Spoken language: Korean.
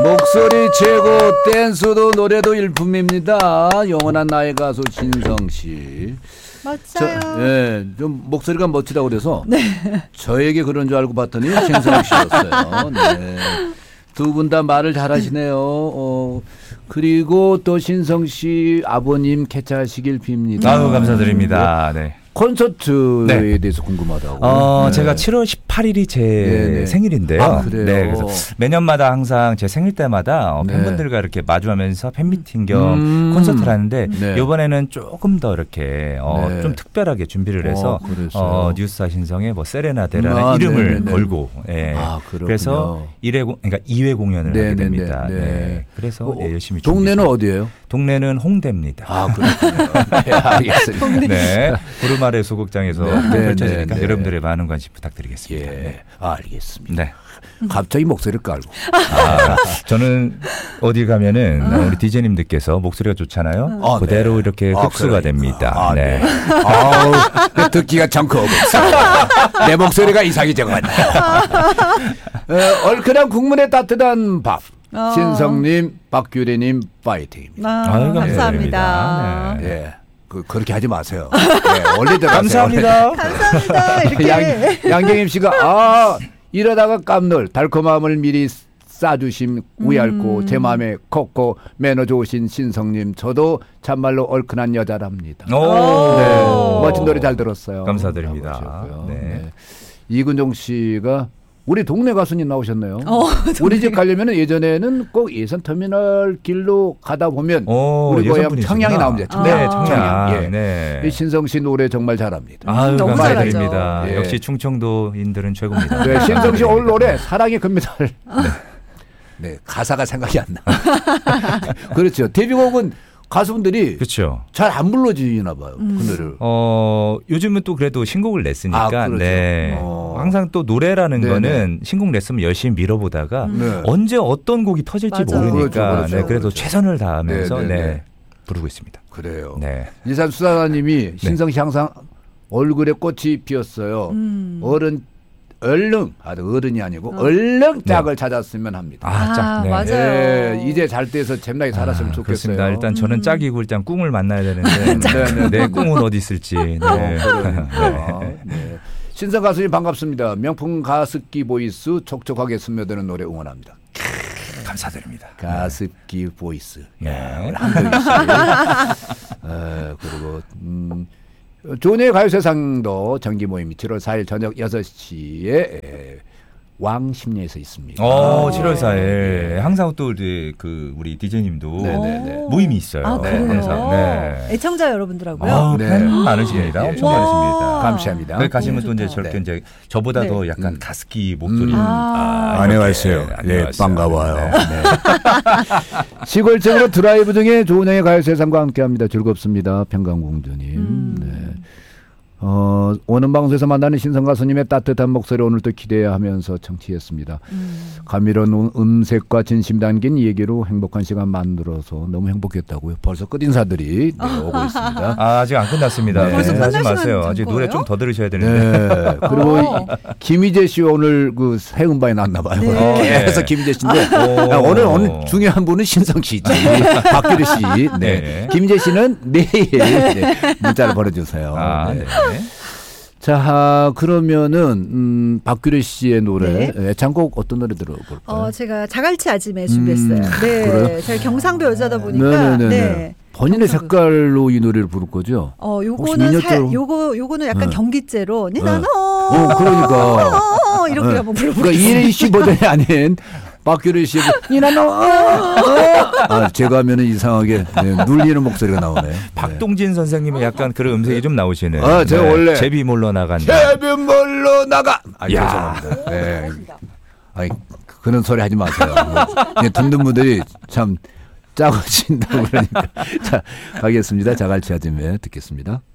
목소리 최고, 댄스도 노래도 일품입니다. 영원한 나의 가수 신성씨. 맞아요. 예, 좀 목소리가 멋지다고 그래서 네. 저에게 그런 줄 알고 봤더니 신성씨였어요. 네. 두 분 다 말을 잘하시네요. 그리고 또 신성씨 아버님 개최하시길 빕니다. 아유, 감사드립니다. 네. 콘서트에 네. 대해서 궁금하다고. 네. 제가 7월 18일이 제 네네. 생일인데요. 아, 그래요? 네, 그래서 매년마다 항상 제 생일 때마다 네. 팬분들과 이렇게 마주하면서 팬미팅 겸 콘서트를 하는데 네. 이번에는 조금 더 이렇게 네. 좀 특별하게 준비를 해서 뉴스와 신성의 뭐 세레나데라는 이름을 네네네. 걸고 예. 그래서 2회 공연을 하게 됩니다. 네. 네. 그래서 열심히 동네는 어디예요? 동네는 홍대입니다. 아, 그렇군요. 네, 알겠습니다. 네. 부르마레 소극장에서 펼쳐지니까 네. 여러분들의 많은 관심 부탁드리겠습니다. 예, 네. 알겠습니다. 네. 갑자기 목소리를 깔고. 저는 어디 가면은 우리 디제이님들께서 목소리가 좋잖아요. 그대로 네. 이렇게 흡수가 됩니다. 네. 아우, 듣기가 참 거북스러워. 내 목소리가 이상이 적었네. 얼큰한 국물에 따뜻한 밥. 신성님, 박규래님, 파이팅입니다. 감사합니다. 네. 예. 그렇게 하지 마세요. 네, 원래 들어가세요. 감사합니다. 감사합니다. 이렇게. 양경임 씨가 이러다가 깜놀 달콤함을 미리 싸주심 우얇고 제 마음에 컸고 매너 좋으신 신성님 저도 참말로 얼큰한 여자랍니다. 네, 멋진 노래 잘 들었어요. 감사드립니다. 네. 네. 이근종 씨가 우리 동네 가수님 나오셨네요. 우리 집 가려면 예전에는 꼭 예선터미널 길로 가다 보면 우리 고향 청양이 나옵니다. 네, 청양. 예. 네. 신성 씨 노래 정말 잘합니다. 아유, 너무 감사드립니다. 예. 역시 충청도인들은 최고입니다. 네, 신성 씨 올 노래 사랑의 금메달. 네, 가사가 생각이 안 나. 그렇죠. 데뷔곡은 가수분들이 그렇죠. 잘 안 불러지나 봐요. 그 노래를. 요즘은 또 그래도 신곡을 냈으니까 그렇죠. 네. 항상 또 노래라는 네네. 거는 신곡 냈으면 열심히 밀어보다가 언제 어떤 곡이 터질지 맞아. 모르니까 그렇죠. 네, 그래도 최선을 다하면서 네네네. 부르고 있습니다. 그래요. 네. 이산 수사관님이 신성 씨 항상 얼굴에 꽃이 피었어요. 어른이 아니고 얼른 짝을 찾았으면 합니다. 짝. 네. 맞아요. 네, 이제 잘 때에서 잼나게 살았으면 좋겠어요. 그렇습니다. 일단 저는 짝이고 일단 꿈을 만나야 되는데 내 꿈은 어디 있을지. 네. 네. 신성 가수님 반갑습니다. 명품 가습기 보이스 촉촉하게 스며드는 노래 응원합니다. 감사드립니다. 가습기 보이스. 네. 한동희 씨. 그리고 조은의 가요세상도 정기 모임이 7월 4일 저녁 6시에 왕십리에서 있습니다. 7월 4일 항상 또 우리 디제이님도 모임이 있어요. 그래요? 애청자 여러분들하고요. 팬 많으십니다. 엄청 많으십니다. 감사합니다. 거기 가시면 또 이제 저렇게 이제 저보다 더 약간 가습기 목소리 안녕하세요. 네, 반가워요. 네. 시골적으로 드라이브 중에 조은영의 가요세상과 함께합니다. 즐겁습니다. 평강공주님. 네. 오는 방송에서 만나는 신성 가수님의 따뜻한 목소리 오늘도 기대해야 하면서 청취했습니다. 감미로운 음색과 진심 담긴 얘기로 행복한 시간 만들어서 너무 행복했다고요. 벌써 끝인사들이 오고 있습니다. 아직 안 끝났습니다. 네. 벌써 하지 마세요. 아직 노래 좀 더 들으셔야 되는데. 네. 그리고 김희재 씨 오늘 그 새 음반이 났나 봐요. 그래서 김희재 씨인데 오늘 중요한 분은 신성 씨지. 박규리 씨. 네. 김희재 씨는 내일 문자를 보내주세요. 네. 자, 그러면은 박규래 씨의 노래 애창곡 어떤 노래 들어볼까요? 제가 자갈치 아침에 준비했어요. 네, 그래요? 저희 경상도 여자다 보니까 본인의 색깔로 이 노래를 부를 거죠? 요거는 약간 경기죄로 니나노 그러니까 이렇게 한번 불러보겠습니다. 그러니까 이혜리 씨 버전이 아닌 박규래 씨의 니나노 제가 하면은 이상하게 눌리는 목소리가 나오네. 박동진 선생님의 약간 그런 음색이 좀 나오시네. 제가 원래 제비 몰러 나간다. 제비 몰러 나가. 죄송합니다. 네. 아니 그런 소리 하지 마세요. 듣는 분들이 참 짜고진다고 그러니까. 자, 가겠습니다. 자갈치 아침에 듣겠습니다.